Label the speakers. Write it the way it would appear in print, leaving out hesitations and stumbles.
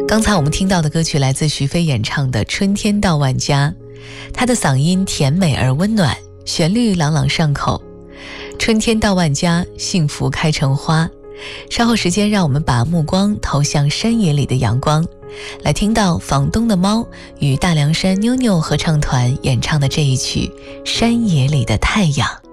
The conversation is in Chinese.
Speaker 1: 刚才我们听到的歌曲来自徐飞演唱的《春天到万家》，她的嗓音甜美而温暖，旋律朗朗上口。春天到万家，幸福开成花。稍后时间，让我们把目光投向山野里的阳光，来听到房东的猫与大凉山妞妞合唱团演唱的这一曲《山野里的太阳》。